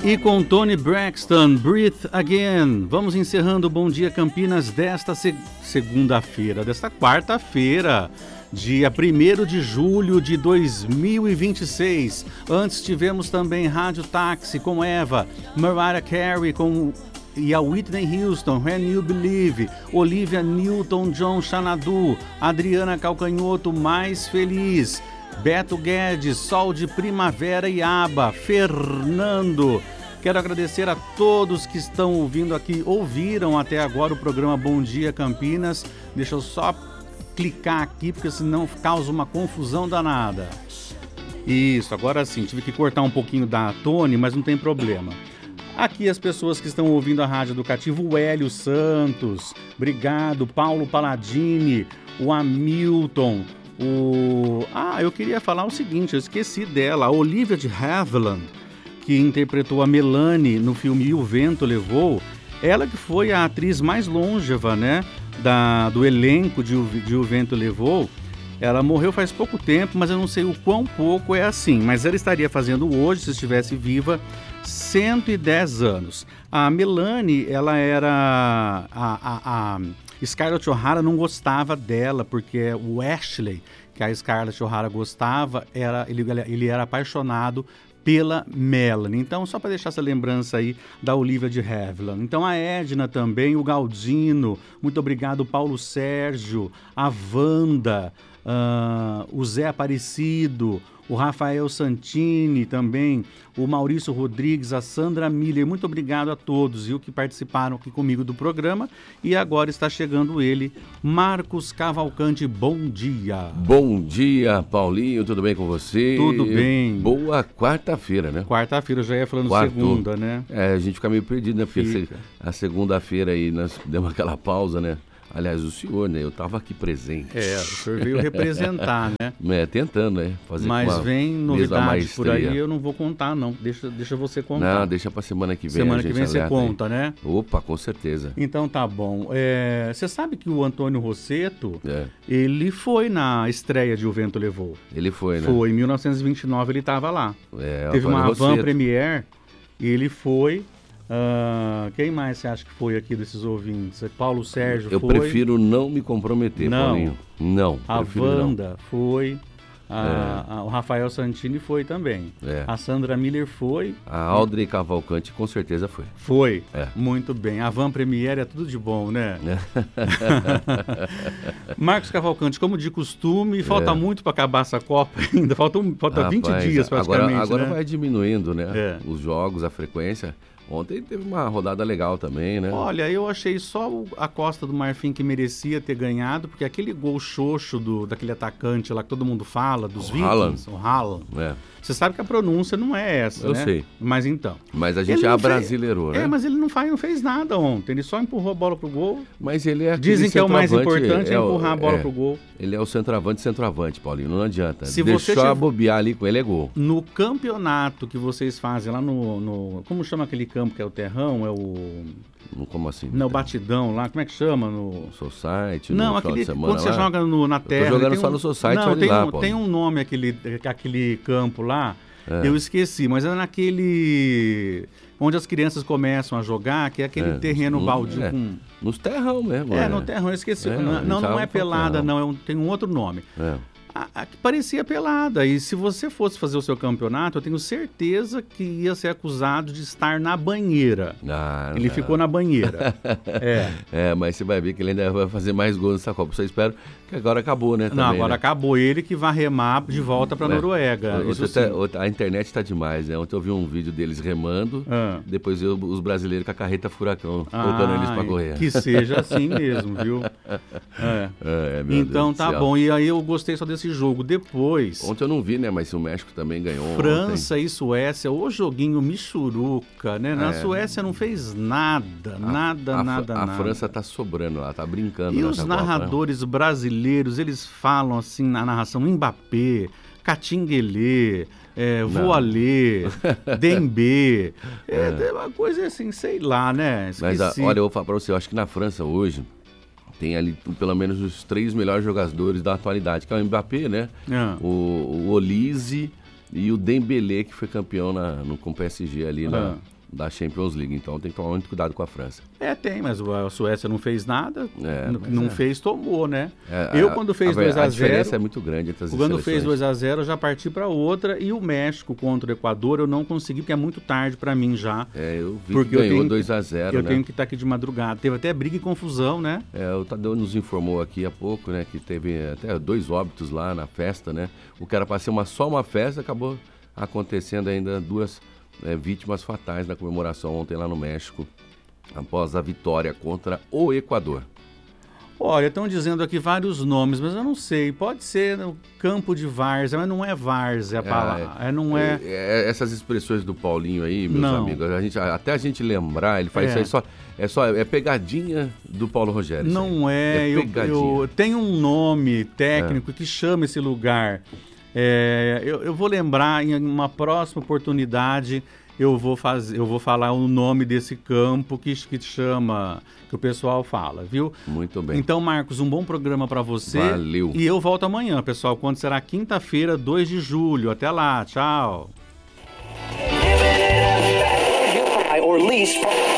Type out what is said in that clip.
E com Toni Braxton, Breathe Again. Vamos encerrando o Bom Dia Campinas desta segunda-feira, desta quarta-feira, dia 1º de julho de 2026. Antes tivemos também Rádio Táxi com Eva, Mariah Carey e a Whitney Houston, When You Believe, Olivia Newton-John Xanadu, Adriana Calcanhoto, Mais Feliz, Beto Guedes, Sol de Primavera e Aba, Fernando. Quero agradecer a todos que estão ouvindo aqui, ouviram até agora o programa Bom Dia Campinas. Deixa eu só clicar aqui, porque senão causa uma confusão danada. Isso, agora sim, tive que cortar um pouquinho da Toni, mas não tem problema. Aqui as pessoas que estão ouvindo a Rádio Educativa, o Hélio Santos, obrigado, Paulo Paladini, o Hamilton, eu queria falar o seguinte, eu esqueci dela, a Olivia de Havilland, que interpretou a Melanie no filme E o Vento Levou, ela que foi a atriz mais longeva, né, do elenco de O Vento Levou. Ela morreu faz pouco tempo, mas eu não sei o quão pouco é assim, mas ela estaria fazendo hoje, se estivesse viva, 110 anos. A Melanie, ela era... A Scarlett O'Hara não gostava dela, porque o Ashley, que a Scarlett O'Hara gostava, ele era apaixonado pela Melanie. Então, só para deixar essa lembrança aí da Olivia de Havilland. Então, a Edna também, o Galdino, muito obrigado, Paulo Sérgio, a Wanda, o Zé Aparecido, o Rafael Santini também, o Maurício Rodrigues, a Sandra Miller, muito obrigado a todos, viu, que participaram aqui comigo do programa. E agora está chegando ele, Marcos Cavalcante, bom dia. Bom dia, Paulinho, tudo bem com você? Tudo bem. Boa quarta-feira, né? Quarta-feira, eu já ia falando segunda, né? É, a gente fica meio perdido, né? Porque a segunda-feira aí nós demos aquela pausa, né? Aliás, o senhor, né? Eu estava aqui presente. O senhor veio representar, né? Tentando, né? Fazer. Mas vem novidades por aí, eu não vou contar, não. Deixa você contar. Não, deixa pra semana que vem. Semana que vem você conta, aí, né? Opa, com certeza. Então tá bom. Você sabe que o Antônio Rosseto, ele foi na estreia de O Vento Levou. Ele foi, né? Foi, em 1929 ele estava lá. Teve uma van premiere e ele foi... quem mais você acha que foi aqui desses ouvintes? Paulo Sérgio Eu foi? Eu prefiro não me comprometer, não. Paulinho. Não. A Wanda foi. O Rafael Santini foi também. A Sandra Miller foi. A Audrey Cavalcante com certeza foi. Foi. Muito bem. A van premiere é tudo de bom, né? Marcos Cavalcante, como de costume, falta muito para acabar essa Copa ainda. Falta 20 dias praticamente. Agora né? vai diminuindo, né? Os jogos, a frequência. Ontem teve uma rodada legal também, né? Olha, eu achei só a Costa do Marfim que merecia ter ganhado, porque aquele gol xoxo daquele atacante lá que todo mundo fala, dos Vikings, o Haaland. Você sabe que a pronúncia não é essa, eu né? Eu sei. Mas então... Mas a gente abrasileirou, né? Mas ele não fez nada ontem, ele só empurrou a bola pro gol. Mas ele é Dizem que é o mais importante, empurrar a bola pro gol. Ele é o centroavante, Paulinho, não adianta. Se deixar bobear ali com ele é gol. No campeonato que vocês fazem lá no como chama aquele campo que é o terrão? É o... Como assim? Não, batidão lá, como é que chama? No Society, não, aquele, quando você joga na terra... Eu tô jogando só no Society, tem um nome aquele campo lá, eu esqueci, mas é naquele... onde as crianças começam a jogar, que é aquele terreno baldio com... Nos terrão mesmo. No terrão, eu esqueci. Não é pelada, não, tem um outro nome. Que parecia pelada. E se você fosse fazer o seu campeonato, eu tenho certeza que ia ser acusado de estar na banheira. Ele ficou na banheira. Mas você vai ver que ele ainda vai fazer mais gols nessa Copa. Só espero que agora acabou, né? Também, agora acabou. Ele que vai remar de volta para a Noruega. A internet está demais, né? Ontem eu vi um vídeo deles remando, depois os brasileiros com a carreta furacão, colocando eles para correr. Que seja assim mesmo, viu? Então tá bom. E aí eu gostei só desse jogo. Depois... Ontem eu não vi, né? Mas o México também ganhou. França e Suécia, o joguinho michuruca, né? Na Suécia não fez nada. A França tá sobrando lá, tá brincando. E os narradores brasileiros, eles falam assim na narração, Mbappé, Catinguelê, Voalê, Dembê, uma coisa assim, sei lá, né? Esqueci. Mas olha, eu vou falar pra você, eu acho que na França hoje tem ali pelo menos os 3 melhores jogadores da atualidade, que é o Mbappé, né? O Olise e o Dembélé, que foi campeão com o PSG ali da Champions League. Então tem que tomar muito cuidado com a França. Tem, mas a Suécia não fez nada, não fez, tomou, né? Quando fez 2-0... A diferença é muito grande entre as Quando fez 2-0, eu já parti para outra, e o México contra o Equador eu não consegui, porque é muito tarde para mim já. Eu vi porque que ganhou 2-0, Eu tenho que estar aqui de madrugada. Teve até briga e confusão, né? O Tadeu nos informou aqui há pouco, né, que teve até 2 óbitos lá na festa, né? O que era para ser só uma festa, acabou acontecendo ainda 2 vítimas fatais na comemoração ontem lá no México, após a vitória contra o Equador. Olha, estão dizendo aqui vários nomes, mas eu não sei. Pode ser no campo de várzea, mas não é várzea a palavra. Não é... Essas expressões do Paulinho aí, meus amigos, até a gente lembrar, ele faz isso aí é pegadinha do Paulo Rogério. Não é. Tem um nome técnico que chama esse lugar. Eu vou lembrar em uma próxima oportunidade. Eu vou falar o nome desse campo que chama, que o pessoal fala, viu? Muito bem. Então, Marcos, um bom programa para você. Valeu. E eu volto amanhã, pessoal, quando será quinta-feira, 2 de julho. Até lá, tchau.